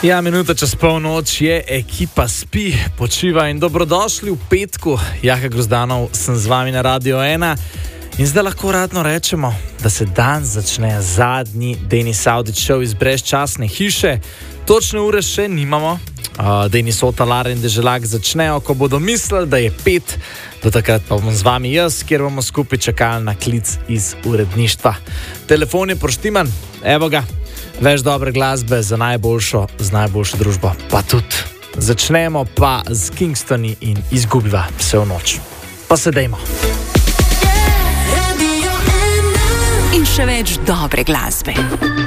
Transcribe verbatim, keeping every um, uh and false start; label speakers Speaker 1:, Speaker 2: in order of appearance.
Speaker 1: Ja, minuta čez polnoč je, ekipa spi, počiva in dobrodošli v petku. Jaka Grozdanov, sem z vami na Radio ena in zdaj lahko radno rečemo, da se dan začne zadnji Denis Audić show iz brezčasne hiše. Točne ure še nimamo, uh, Denis Otalar in Deželak začnejo, ko bodo mislili, da je pet. Do takrat pa bom z vami jaz, kjer bomo skupaj čakali na klic iz uredništva. Telefon je proštiman, evo ga. Več dobre glasbe za najboljšo, z najboljšo družbo, pa tudi. Začnemo pa z Kingstoni in izgubiva vse v noč. Pa se dejmo.
Speaker 2: In še več dobre glasbe.